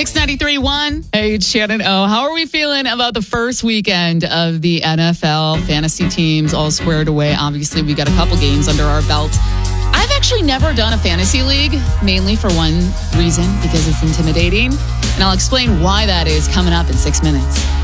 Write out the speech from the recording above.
Mix 93.1. Hey, it's Shannon O. How are we feeling about the first weekend of the NFL? Fantasy teams all squared away. Obviously, we got a couple games under our belt. I've actually never done a fantasy league, mainly for one reason, because it's intimidating. And I'll explain why that is coming up in 6 minutes.